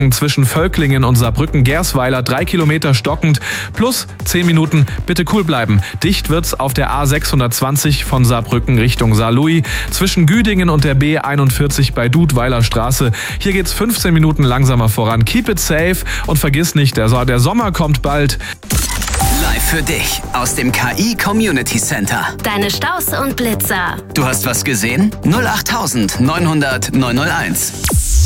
Zwischen Völklingen und Saarbrücken-Gersweiler 3 Kilometer stockend, plus 10 Minuten, bitte cool bleiben. Dicht wird's auf der A620 von Saarbrücken Richtung Saarlouis, zwischen Güdingen und der B41 bei Dudweiler Straße. Hier geht's 15 Minuten langsamer voran. Keep it safe und vergiss nicht, der Sommer kommt bald. Live für dich aus dem KI Community Center. Deine Staus und Blitzer. Du hast was gesehen? 08900 901.